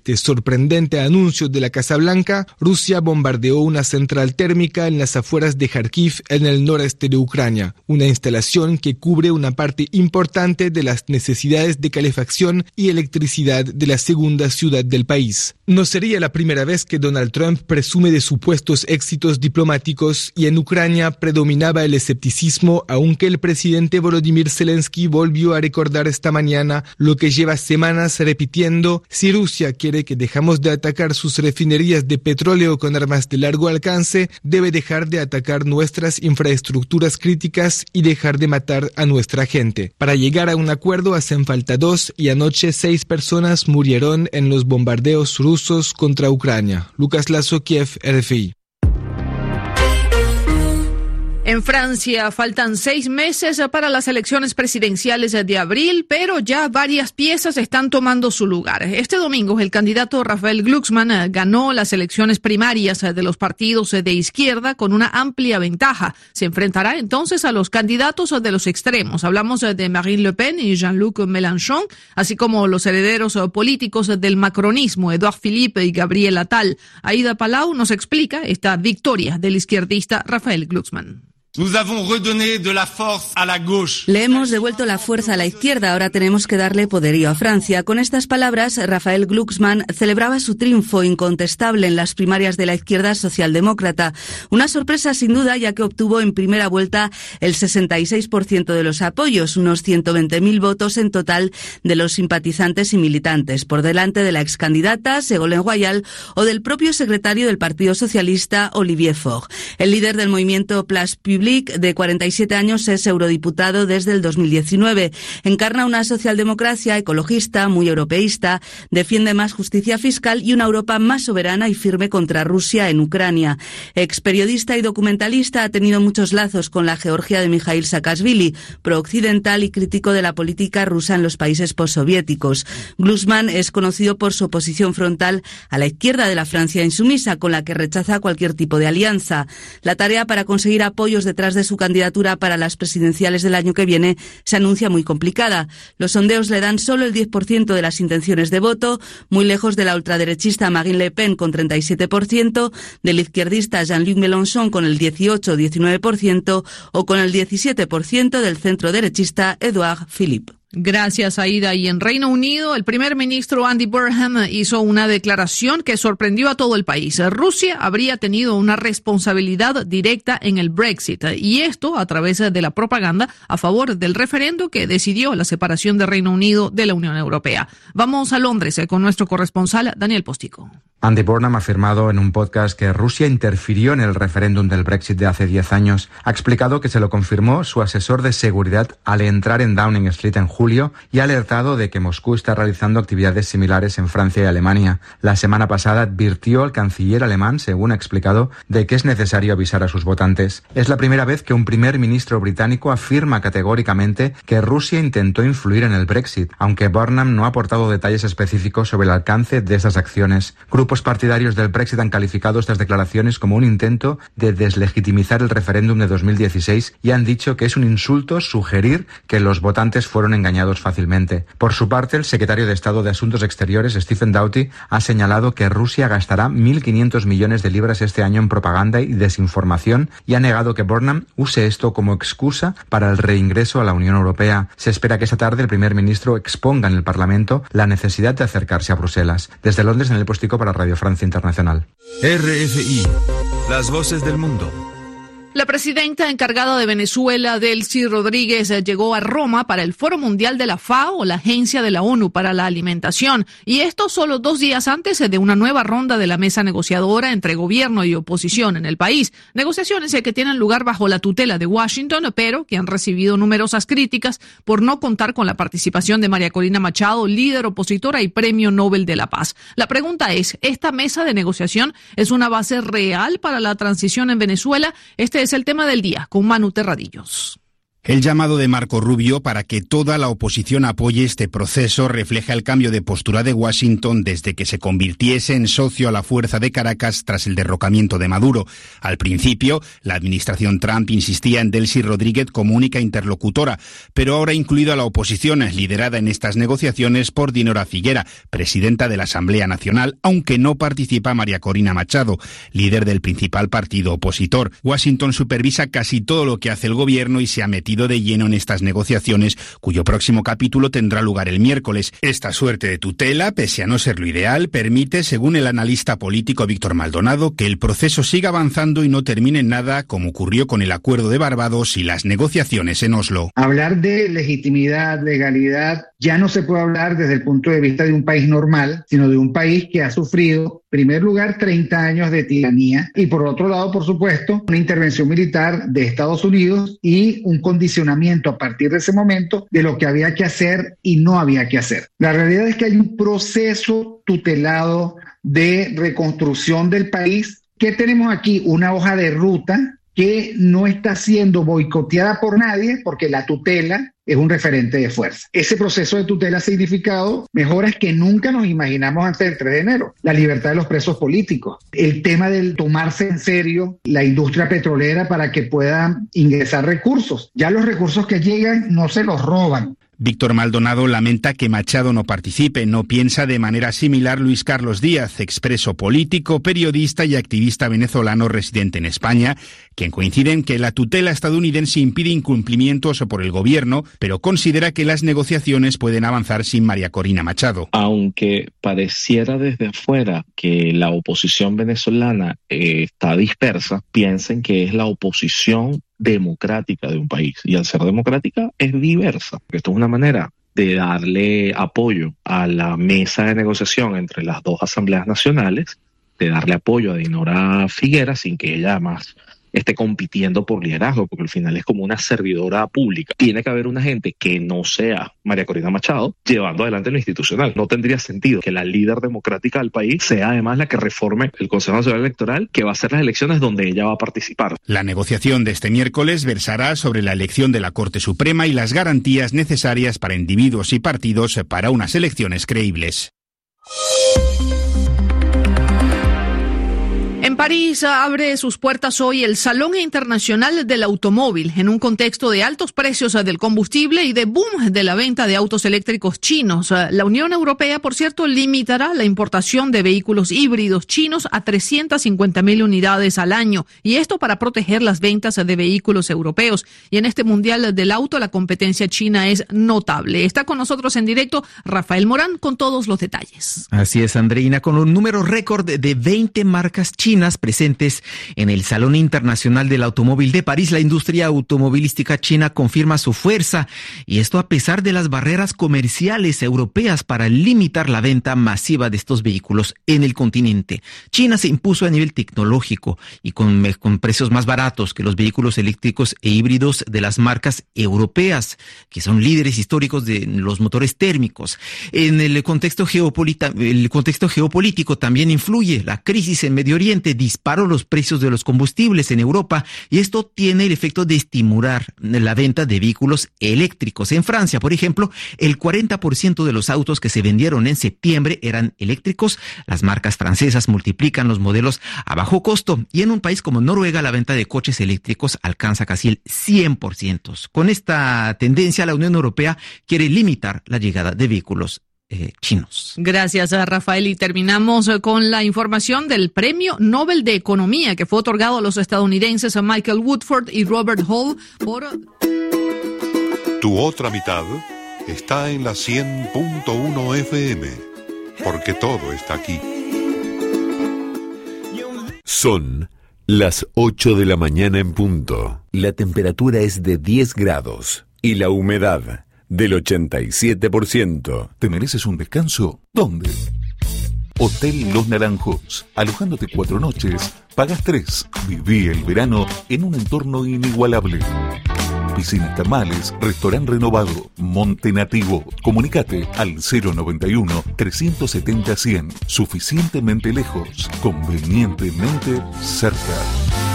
este sorprendente anuncio de la Casa Blanca, Rusia bombardeó una central térmica en las afueras de Kharkiv, en el noreste de Ucrania, una instalación que cubre una parte importante de las necesidades de calefacción y electricidad de la segunda ciudad del país. No sería la primera vez que Donald Trump presume de supuestos éxitos diplomáticos y en Ucrania predominaba el escepticismo, aunque el presidente Volodymyr Zelensky volvió a recordar esta mañana lo que lleva semanas repitiendo: si Rusia quiere que dejemos de atacar sus refinerías de petróleo con armas de largo alcance, debe dejar de atacar nuestras infraestructuras críticas y dejar de matar a nuestra gente. Para llegar a un acuerdo hacen falta 2 y anoche 6 personas murieron en los bombardeos rusos contra Ucrania. Lucas Lasso, Kiev, RFI. En Francia faltan 6 meses para las elecciones presidenciales de abril, pero ya varias piezas están tomando su lugar. Este domingo el candidato Raphael Glucksmann ganó las elecciones primarias de los partidos de izquierda con una amplia ventaja. Se enfrentará entonces a los candidatos de los extremos. Hablamos de Marine Le Pen y Jean-Luc Mélenchon, así como los herederos políticos del macronismo, Édouard Philippe y Gabriel Attal. Aida Palau nos explica esta victoria del izquierdista Raphael Glucksmann. Le hemos devuelto la fuerza a la izquierda, ahora tenemos que darle poderío a Francia. Con estas palabras, Raphael Glucksmann celebraba su triunfo incontestable en las primarias de la izquierda socialdemócrata. Una sorpresa sin duda, ya que obtuvo en primera vuelta el 66% de los apoyos, unos 120.000 votos en total de los simpatizantes y militantes, por delante de la excandidata Ségolène Royal o del propio secretario del Partido Socialista, Olivier Faure. El líder del movimiento Place Publique, de 47 años, es eurodiputado desde el 2019. Encarna una socialdemocracia ecologista, muy europeísta, defiende más justicia fiscal y una Europa más soberana y firme contra Rusia en Ucrania. Experiodista y documentalista, ha tenido muchos lazos con la Georgia de Mikhail Saakashvili, prooccidental y crítico de la política rusa en los países postsoviéticos. Glucksmann es conocido por su oposición frontal a la izquierda de la Francia insumisa, con la que rechaza cualquier tipo de alianza. La tarea para conseguir apoyos detrás de su candidatura para las presidenciales del año que viene se anuncia muy complicada. Los sondeos le dan solo el 10% de las intenciones de voto, muy lejos de la ultraderechista Marine Le Pen con 37%, del izquierdista Jean-Luc Mélenchon con el 18-19% o con el 17% del centro-derechista Édouard Philippe. Gracias, Aida. Y en Reino Unido, el primer ministro Andy Burnham hizo una declaración que sorprendió a todo el país. Rusia habría tenido una responsabilidad directa en el Brexit, y esto a través de la propaganda a favor del referendo que decidió la separación de Reino Unido de la Unión Europea. Vamos a Londres con nuestro corresponsal Daniel Postico. Andy Burnham ha afirmado en un podcast que Rusia interfirió en el referéndum del Brexit de hace 10 años. Ha explicado que se lo confirmó su asesor de seguridad al entrar en Downing Street en julio y ha alertado de que Moscú está realizando actividades similares en Francia y Alemania. La semana pasada advirtió al canciller alemán, según ha explicado, de que es necesario avisar a sus votantes. Es la primera vez que un primer ministro británico afirma categóricamente que Rusia intentó influir en el Brexit, aunque Burnham no ha aportado detalles específicos sobre el alcance de esas acciones. Grupos partidarios del Brexit han calificado estas declaraciones como un intento de deslegitimizar el referéndum de 2016 y han dicho que es un insulto sugerir que los votantes fueron engañados fácilmente. Por su parte, el secretario de Estado de Asuntos Exteriores, Stephen Doughty, ha señalado que Rusia gastará 1.500 millones de libras este año en propaganda y desinformación y ha negado que Burnham use esto como excusa para el reingreso a la Unión Europea. Se espera que esta tarde el primer ministro exponga en el Parlamento la necesidad de acercarse a Bruselas. Desde Londres, en el Postico para Radio Francia Internacional. RFI, las voces del mundo. La presidenta encargada de Venezuela, Delcy Rodríguez, llegó a Roma para el Foro Mundial de la FAO, la Agencia de la ONU para la Alimentación, y esto solo 2 días antes de una nueva ronda de la mesa negociadora entre gobierno y oposición en el país. Negociaciones que tienen lugar bajo la tutela de Washington, pero que han recibido numerosas críticas por no contar con la participación de María Corina Machado, líder opositora y Premio Nobel de la Paz. La pregunta es, ¿esta mesa de negociación es una base real para la transición en Venezuela? Este es el tema del día con Manu Terradillos. El llamado de Marco Rubio para que toda la oposición apoye este proceso refleja el cambio de postura de Washington desde que se convirtiese en socio a la fuerza de Caracas tras el derrocamiento de Maduro. Al principio, la administración Trump insistía en Delcy Rodríguez como única interlocutora, pero ahora ha incluido a la oposición, liderada en estas negociaciones por Dinora Figuera, presidenta de la Asamblea Nacional, aunque no participa María Corina Machado, líder del principal partido opositor. Washington supervisa casi todo lo que hace el gobierno y se ha metido de lleno en estas negociaciones, cuyo próximo capítulo tendrá lugar el miércoles. Esta suerte de tutela, pese a no ser lo ideal, permite, según el analista político Víctor Maldonado, que el proceso siga avanzando y no termine en nada, como ocurrió con el Acuerdo de Barbados y las negociaciones en Oslo. Hablar de legitimidad, legalidad, ya no se puede hablar desde el punto de vista de un país normal, sino de un país que ha sufrido, en primer lugar, 30 años de tiranía y, por otro lado, por supuesto, una intervención militar de Estados Unidos y un condicionamiento a partir de ese momento de lo que había que hacer y no había que hacer. La realidad es que hay un proceso tutelado de reconstrucción del país. ¿Qué tenemos aquí? Una hoja de ruta que no está siendo boicoteada por nadie porque la tutela es un referente de fuerza. Ese proceso de tutela ha significado mejoras que nunca nos imaginamos antes del 3 de enero. La libertad de los presos políticos, el tema del tomarse en serio la industria petrolera para que puedan ingresar recursos. Ya los recursos que llegan no se los roban. Víctor Maldonado lamenta que Machado no participe. No piensa de manera similar Luis Carlos Díaz, expreso político, periodista y activista venezolano residente en España, quien coincide en que la tutela estadounidense impide incumplimientos por el gobierno, pero considera que las negociaciones pueden avanzar sin María Corina Machado. Aunque pareciera desde afuera que la oposición venezolana está dispersa, piensen que es la oposición democrática de un país, y al ser democrática es diversa. Esto es una manera de darle apoyo a la mesa de negociación entre las dos asambleas nacionales, de darle apoyo a Dinora Figuera sin que ella además esté compitiendo por liderazgo, porque al final es como una servidora pública. Tiene que haber una gente que no sea María Corina Machado llevando adelante lo institucional. No tendría sentido que la líder democrática del país sea además la que reforme el Consejo Nacional Electoral, que va a ser las elecciones donde ella va a participar. La negociación de este miércoles versará sobre la elección de la Corte Suprema y las garantías necesarias para individuos y partidos para unas elecciones creíbles. En París abre sus puertas hoy el Salón Internacional del Automóvil, en un contexto de altos precios del combustible y de boom de la venta de autos eléctricos chinos. La Unión Europea, por cierto, limitará la importación de vehículos híbridos chinos a 350.000 unidades al año, y esto para proteger las ventas de vehículos europeos. Y en este Mundial del Auto, la competencia china es notable. Está con nosotros en directo Rafael Morán con todos los detalles. Así es, Andreina, con un número récord de 20 marcas chinas presentes en el Salón Internacional del Automóvil de París. La industria automovilística china confirma su fuerza, y esto a pesar de las barreras comerciales europeas para limitar la venta masiva de estos vehículos en el continente. China se impuso a nivel tecnológico y con precios más baratos que los vehículos eléctricos e híbridos de las marcas europeas, que son líderes históricos de los motores térmicos. En el contexto geopolítico también influye la crisis en Medio Oriente. Disparó los precios de los combustibles en Europa, y esto tiene el efecto de estimular la venta de vehículos eléctricos. En Francia, por ejemplo, el 40% de los autos que se vendieron en septiembre eran eléctricos. Las marcas francesas multiplican los modelos a bajo costo, y en un país como Noruega la venta de coches eléctricos alcanza casi el 100%. Con esta tendencia, la Unión Europea quiere limitar la llegada de vehículos chinos. Gracias, Rafael. Y terminamos con la información del Premio Nobel de Economía que fue otorgado a los estadounidenses a Michael Woodford y Robert Hall por... Tu otra mitad está en la 100.1 FM, porque todo está aquí. Son las 8 de la mañana en punto. La temperatura es de 10 grados y la humedad del 87%. ¿Te mereces un descanso? ¿Dónde? Hotel Los Naranjos. Alojándote 4 noches, pagas 3. Viví el verano en un entorno inigualable. Piscinas termales, restaurante renovado, monte nativo. Comunicate al 091-370-100. Suficientemente lejos, convenientemente cerca.